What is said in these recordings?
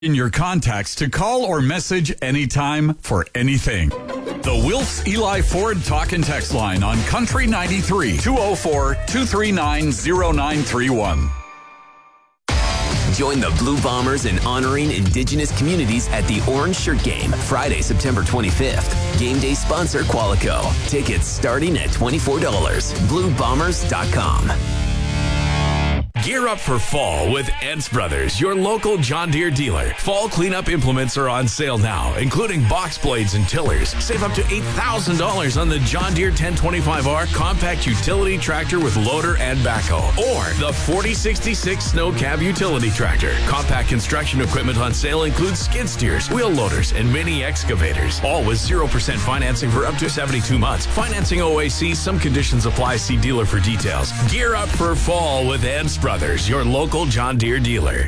In your contacts to call or message anytime for anything. The Wilfs Eli Ford talk and text line on Country 93 204-239-0931. Join the Blue Bombers in honoring Indigenous communities at the Orange Shirt Game, Friday, September 25th. Game day sponsor Qualico. Tickets starting at $24. BlueBombers.com. Gear up for fall with Ents Brothers, your local John Deere dealer. Fall cleanup implements are on sale now, including box blades and tillers. Save up to $8,000 on the John Deere 1025R compact utility tractor with loader and backhoe, or the 4066 Snow Cab utility tractor. Compact construction equipment on sale includes skid steers, wheel loaders, and mini excavators. All with 0% financing for up to 72 months. Financing OAC, some conditions apply. See dealer for details. Gear up for fall with Ents Brothers, your local John Deere dealer.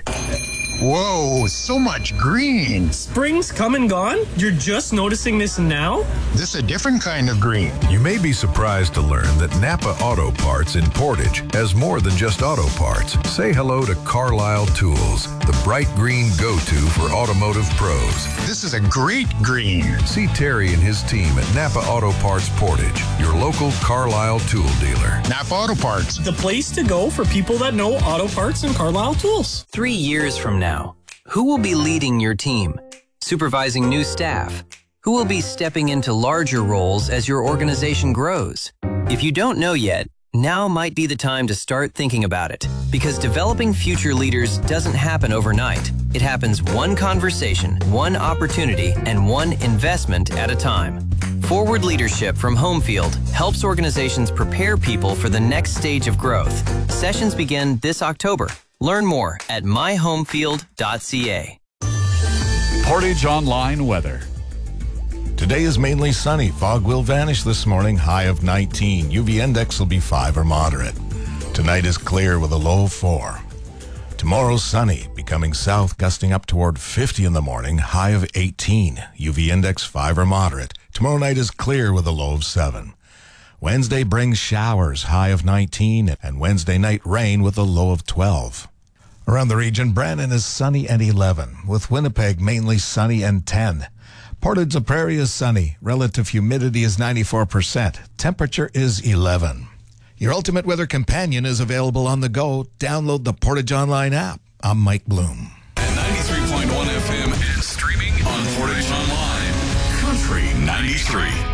Whoa, so much green. Spring's come and gone? You're just noticing this now? This is a different kind of green. You may be surprised to learn that Napa Auto Parts in Portage has more than just auto parts. Say hello to Carlisle Tools, the bright green go-to for automotive pros. This is a great green. See Terry and his team at Napa Auto Parts Portage, your local Carlisle tool dealer. Napa Auto Parts. The place to go for people that know auto parts and Carlisle tools. 3 years from now, who will be leading your team, supervising new staff? Who will be stepping into larger roles as your organization grows? If you don't know yet, now might be the time to start thinking about it, because developing future leaders doesn't happen overnight. It happens one conversation, one opportunity, and one investment at a time. Forward Leadership from Homefield helps organizations prepare people for the next stage of growth. Sessions begin this October. Learn more at myhomefield.ca. Portage Online weather. Today is mainly sunny. Fog will vanish this morning, high of 19. UV index will be 5 or moderate. Tonight is clear with a low of 4. Tomorrow sunny, becoming south, gusting up toward 50 in the morning, high of 18. UV index 5 or moderate. Tomorrow night is clear with a low of 7. Wednesday brings showers, high of 19, and Wednesday night rain with a low of 12. Around the region, Brandon is sunny and 11, with Winnipeg mainly sunny and 10. Portage la Prairie is sunny. Relative humidity is 94%. Temperature is 11. Your ultimate weather companion is available on the go. Download the Portage Online app. I'm Mike Bloom. At 93.1 FM and streaming on Portage Online. Country 93.